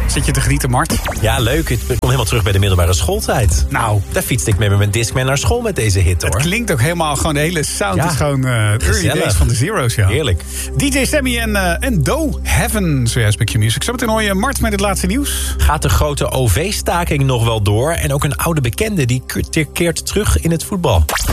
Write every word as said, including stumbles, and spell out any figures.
Zit je te genieten, Mart? Ja, leuk. Ik kom helemaal terug bij de middelbare schooltijd. Nou, daar fietste ik mee met mijn Discman naar school met deze hit, hoor. Het klinkt ook helemaal, gewoon de hele sound ja, is gewoon uh, early days van de Zero's, ja. Heerlijk. D J Sammy en, uh, en Do Heaven, zojuist bij Q-Music. Zometeen hoor je Mart met het laatste nieuws. Gaat de grote O V-staking nog wel door? En ook een oude bekende die keert terug in het voetbal.